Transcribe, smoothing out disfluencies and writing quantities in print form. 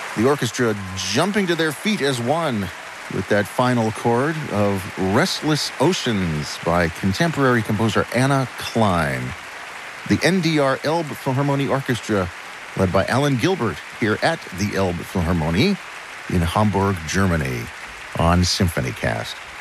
The orchestra jumping to their feet as one with that final chord of Restless Oceans by contemporary composer Anna Klein. The NDR Elbe Philharmonie Orchestra, led by Alan Gilbert, here at the Elbe Philharmonie in Hamburg, Germany, on SymphonyCast.